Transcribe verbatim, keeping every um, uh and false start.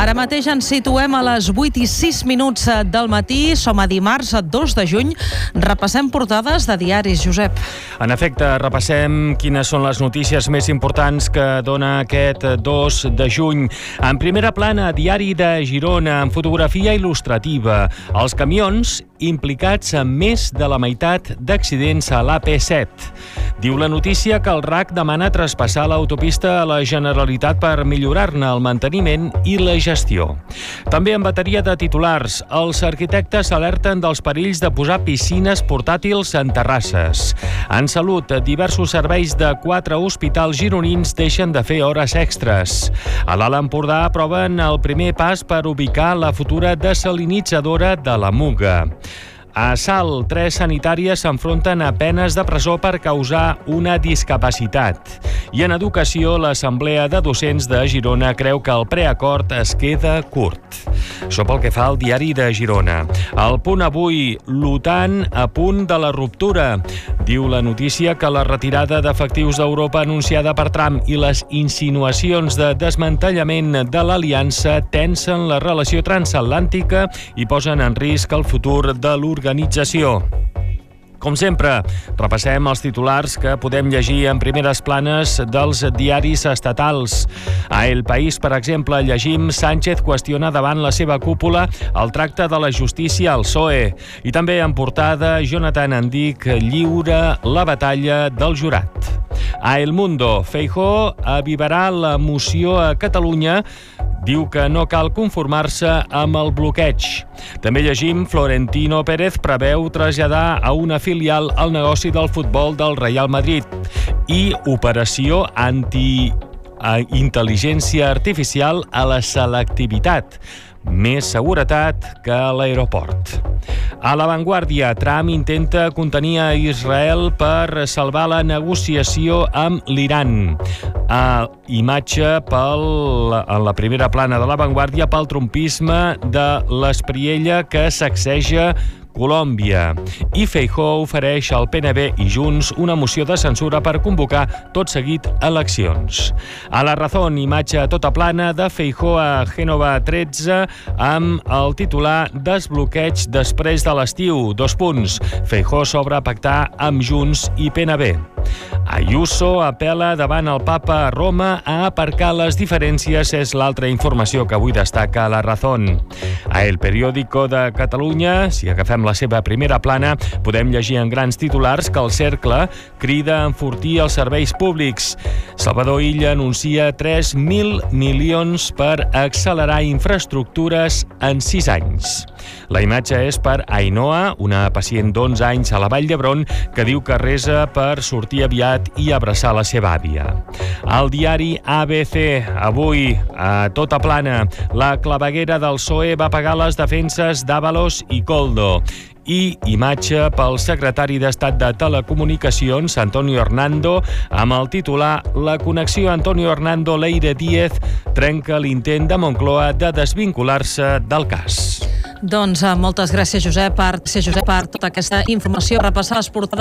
Ara mateix ens situem a les vuit i sis minuts del matí. Som a dimarts, dos de juny. Repassem portades de diaris, Josep. En efecte, repassem quines són les notícies més importants que dona aquest dos de juny. En primera plana, Diari de Girona, amb fotografia il·lustrativa. Els camions implicats en més de la meitat d'accidents a l'A P set. Diu la notícia que el R A C demana traspassar l'autopista a la Generalitat per millorar-ne el manteniment i la gestió. També en bateria de titulars, els arquitectes alerten dels perills de posar piscines portàtils en terrasses. En salut, diversos serveis de quatre hospitals gironins deixen de fer hores extres. A l'Alt Empordà aproven el primer pas per ubicar la futura desalinitzadora de la Muga. A Salt, tres sanitàries s'enfronten a penes de presó per causar una discapacitat. I en educació, l'Assemblea de Docents de Girona creu que el preacord es queda curt. Això pel que fa al Diari de Girona. Al Punt avui, l'OTAN a punt de la ruptura. Diu la notícia que la retirada d'efectius d'Europa anunciada per Trump i les insinuacions de desmantellament de l'aliança tensen la relació transatlàntica i posen en risc el futur de l'organització. Com sempre, repassem els titulars que podem llegir en primeres planes dels diaris estatals. A El País, per exemple, llegim Sánchez qüestiona davant la seva cúpula el tracte de la justícia al P S O E. I també en portada, Jonathan Andic lliura la batalla del jurat. A El Mundo, Feijóo avivarà la moció a Catalunya. Diu que no cal conformar-se amb el bloqueig. També llegim Florentino Pérez preveu traslladar a una filial el negoci del futbol del Real Madrid i operació anti-intel·ligència artificial a la selectivitat. Més seguretat que a l'aeroport. A La Vanguardia, Trump intenta contenir a Israel per salvar la negociació amb l'Iran. A imatge pel, en la primera plana de La Vanguardia pel trumpisme de l'espriella que sacseja Colòmbia. I Feijóo ofereix al P N B i Junts una moció de censura per convocar tot seguit eleccions. A La Razón, imatge a tota plana de Feijóo a Gènova tretze amb el titular Desbloqueig després de l'estiu. Dos punts. Feijóo s'obre a pactar amb Junts i P N B. Ayuso apela davant el papa a Roma a aparcar les diferències, és l'altra informació que avui destaca a La Razón. A El Periódico de Catalunya, si agafem la seva primera plana, podem llegir en grans titulars que el Cercle crida a enfortir els serveis públics. Salvador Illa anuncia tres mil milions per accelerar infraestructures en sis anys. La imatge és per Ainhoa, una pacient d'onze anys a la Vall d'Hebron, que diu que resa per sortir aviat i abraçar la seva àvia. Al diari A B C, avui, a tota plana, la claveguera del P S O E va pagar les defenses d'Ábalos i Koldo. I imatge pel secretari d'Estat de Telecomunicacions, Antonio Hernando, amb el titular La connexió Antonio Hernando-Leire Díez trenca l'intent de Moncloa de desvincular-se del cas. Doncs moltes gràcies, Josep, per, Josep, per tota aquesta informació. Repassar les portades